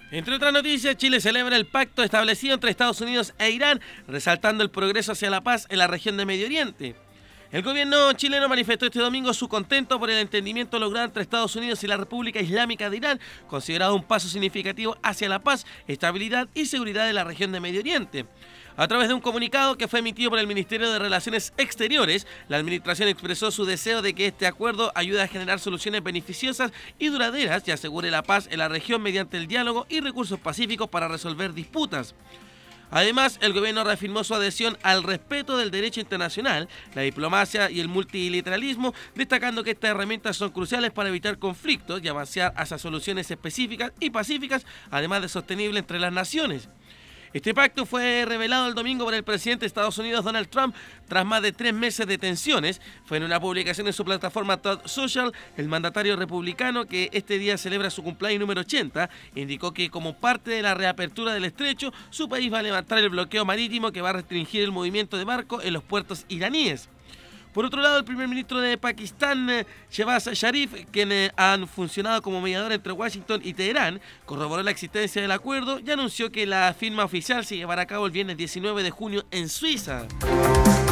Entre otras noticias, Chile celebra el pacto establecido entre Estados Unidos e Irán, resaltando el progreso hacia la paz en la región de Medio Oriente. El gobierno chileno manifestó este domingo su contento por el entendimiento logrado entre Estados Unidos y la República Islámica de Irán, considerado un paso significativo hacia la paz, estabilidad y seguridad de la región de Medio Oriente. A través de un comunicado que fue emitido por el Ministerio de Relaciones Exteriores, la administración expresó su deseo de que este acuerdo ayude a generar soluciones beneficiosas y duraderas y asegure la paz en la región mediante el diálogo y recursos pacíficos para resolver disputas. Además, el gobierno reafirmó su adhesión al respeto del derecho internacional, la diplomacia y el multilateralismo, destacando que estas herramientas son cruciales para evitar conflictos y avanzar hacia soluciones específicas y pacíficas, además de sostenibles entre las naciones. Este pacto fue revelado el domingo por el presidente de Estados Unidos, Donald Trump, tras más de 3 meses de tensiones. Fue en una publicación en su plataforma Truth Social. El mandatario republicano, que este día celebra su cumpleaños número 80, indicó que como parte de la reapertura del estrecho, su país va a levantar el bloqueo marítimo que va a restringir el movimiento de barcos en los puertos iraníes. Por otro lado, el primer ministro de Pakistán, Shehbaz Sharif, quien han funcionado como mediador entre Washington y Teherán, corroboró la existencia del acuerdo y anunció que la firma oficial se llevará a cabo el viernes 19 de junio en Suiza.